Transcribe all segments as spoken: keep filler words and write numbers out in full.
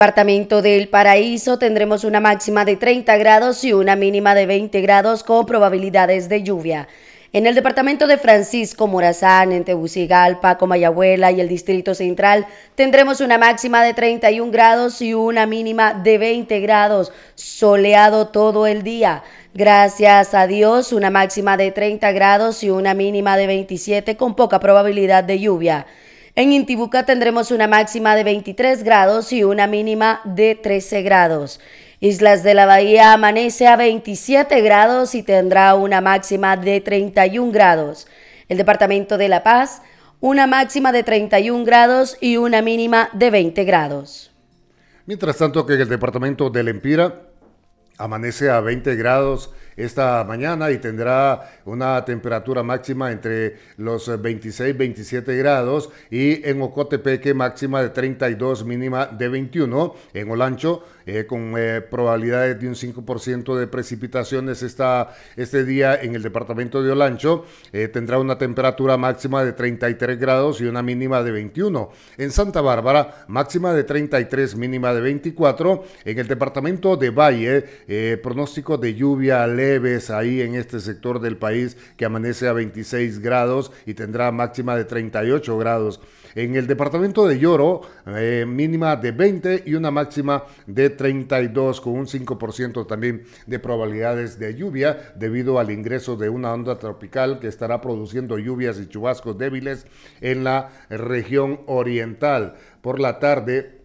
Departamento del Paraíso tendremos una máxima de treinta grados y una mínima de veinte grados con probabilidades de lluvia. En el departamento de Francisco Morazán, en Tegucigalpa, Comayagüela y el Distrito Central tendremos una máxima de treinta y un grados y una mínima de veinte grados, soleado todo el día. Gracias a Dios, una máxima de treinta grados y una mínima de veintisiete con poca probabilidad de lluvia. En Intibucá tendremos una máxima de veintitrés grados y una mínima de trece grados. Islas de la Bahía amanece a veintisiete grados y tendrá una máxima de treinta y un grados. El departamento de La Paz, una máxima de treinta y un grados y una mínima de veinte grados. Mientras tanto que en el departamento del Empira amanece a veinte grados esta mañana y tendrá una temperatura máxima entre los veintiséis y veintisiete grados, y en Ocotepeque máxima de treinta y dos, mínima de veintiuno. En Olancho eh, con eh, probabilidades de un cinco por ciento de precipitaciones esta, este día en el departamento de Olancho, eh, tendrá una temperatura máxima de treinta y tres grados y una mínima de veintiuno. En Santa Bárbara máxima de treinta y tres, mínima de veinticuatro. En el departamento de Valle, eh, pronóstico de lluvia leves ahí en este sector del país, que amanece a veintiséis grados y tendrá máxima de treinta y ocho grados. En el departamento de Lloro, eh, mínima de veinte y una máxima de treinta y dos, con un cinco por ciento también de probabilidades de lluvia, debido al ingreso de una onda tropical que estará produciendo lluvias y chubascos débiles en la región oriental. Por la tarde,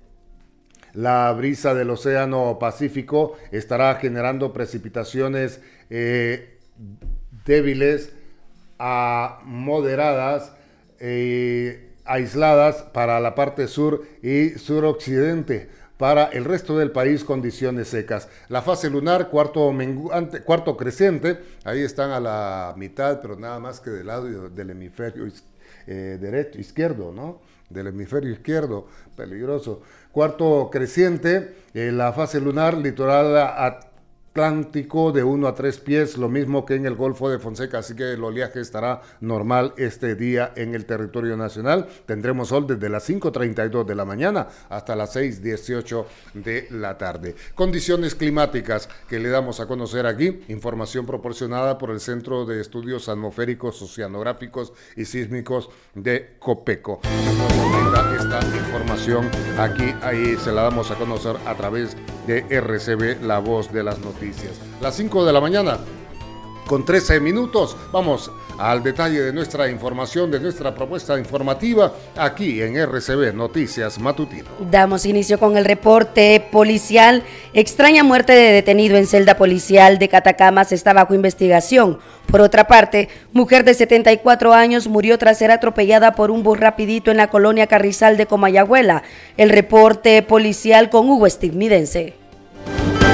la brisa del Océano Pacífico estará generando precipitaciones eh, débiles a moderadas, eh, aisladas para la parte sur y suroccidente. Para el resto del país, condiciones secas. La fase lunar, cuarto, menguante, cuarto creciente, ahí están a la mitad, pero nada más que del lado del hemisferio eh, derecho, izquierdo, ¿no? Del hemisferio izquierdo, peligroso. Cuarto creciente, eh, la fase lunar, litoral atlántico de uno a tres pies, lo mismo que en el Golfo de Fonseca, así que el oleaje estará normal este día en el territorio nacional. Tendremos sol desde las cinco treinta y dos de la mañana hasta las seis dieciocho de la tarde. Condiciones climáticas que le damos a conocer aquí, información proporcionada por el Centro de Estudios Atmosféricos, Oceanográficos y Sísmicos de Copeco. Esta información aquí, ahí se la damos a conocer a través de R C B, La Voz de las Noticias. Las cinco de la mañana con trece minutos, vamos al detalle de nuestra información, de nuestra propuesta informativa, aquí en R C B Noticias Matutino. Damos inicio con el reporte policial. Extraña muerte de detenido en celda policial de Catacamas está bajo investigación. Por otra parte, mujer de setenta y cuatro años murió tras ser atropellada por un bus rapidito en la colonia Carrizal de Comayagüela. El reporte policial con Hugo Estigmidense.